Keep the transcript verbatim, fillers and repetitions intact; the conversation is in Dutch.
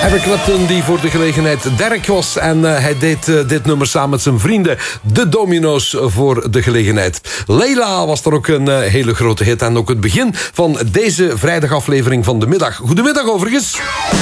Eric Clapton die voor de gelegenheid Derek was. En uh, hij deed uh, dit nummer samen met zijn vrienden. De Domino's voor de gelegenheid. Leila was er ook een uh, hele grote hit. En ook het begin van deze vrijdagaflevering van de middag. Goedemiddag overigens.